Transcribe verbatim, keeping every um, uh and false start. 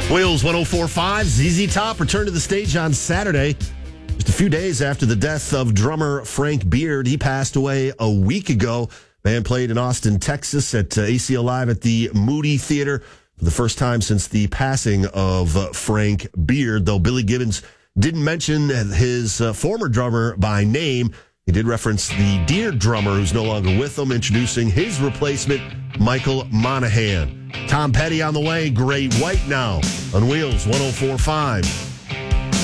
Wheels one oh four point five, Z Z Top returned to the stage on Saturday. Just a few days after the death of drummer Frank Beard. He passed away a week ago. Band played in Austin, Texas at uh, A C L Live at the Moody Theater for the first time since the passing of uh, Frank Beard, though Billy Gibbons didn't mention his uh, former drummer by name. He did reference the Deer drummer who's no longer with them, introducing his replacement, Michael Monahan. Tom Petty on the way, Great White now on Wheels one oh four point five.